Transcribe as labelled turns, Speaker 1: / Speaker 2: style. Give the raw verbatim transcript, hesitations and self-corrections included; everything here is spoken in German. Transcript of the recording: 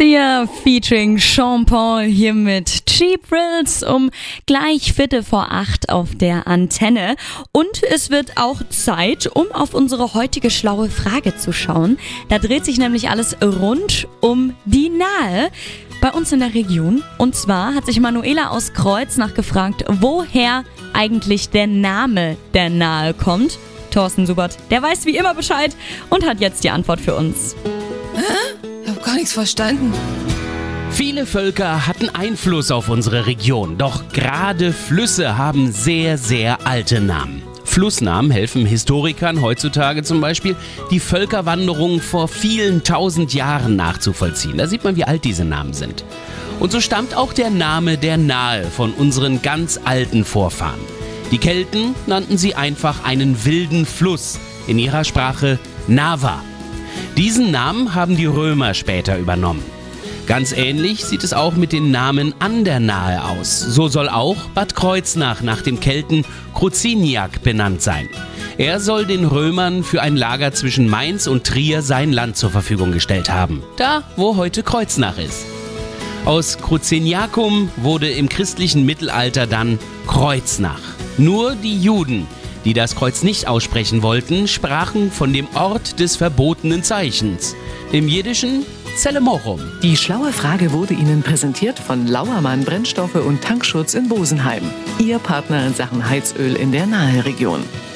Speaker 1: Sia featuring Sean Paul hier mit Cheap Thrills um gleich Viertel vor acht auf der Antenne. Und es wird auch Zeit, um auf unsere heutige schlaue Frage zu schauen. Da dreht sich nämlich alles rund um die Nahe bei uns in der Region. Und zwar hat sich Manuela aus Kreuznach gefragt, woher eigentlich der Name der Nahe kommt. Thorsten Subert, der weiß wie immer Bescheid und hat jetzt die Antwort für uns.
Speaker 2: Hä? Ich hab gar nichts verstanden.
Speaker 3: Viele Völker hatten Einfluss auf unsere Region, doch gerade Flüsse haben sehr, sehr alte Namen. Flussnamen helfen Historikern heutzutage zum Beispiel, die Völkerwanderung vor vielen tausend Jahren nachzuvollziehen. Da sieht man, wie alt diese Namen sind. Und so stammt auch der Name der Nahe von unseren ganz alten Vorfahren. Die Kelten nannten sie einfach einen wilden Fluss, in ihrer Sprache Nava. Diesen Namen haben die Römer später übernommen. Ganz ähnlich sieht es auch mit den Namen an der Nahe aus. So soll auch Bad Kreuznach nach dem Kelten Kruziniak benannt sein. Er soll den Römern für ein Lager zwischen Mainz und Trier sein Land zur Verfügung gestellt haben. Da, wo heute Kreuznach ist. Aus Cruziniacum wurde im christlichen Mittelalter dann Kreuznach. Nur die Juden, die das Kreuz nicht aussprechen wollten, sprachen von dem Ort des verbotenen Zeichens. Im Jiddischen Zellemochum.
Speaker 4: Die schlaue Frage wurde Ihnen präsentiert von Lauermann Brennstoffe und Tankschutz in Bosenheim. Ihr Partner in Sachen Heizöl in der Nahe Region.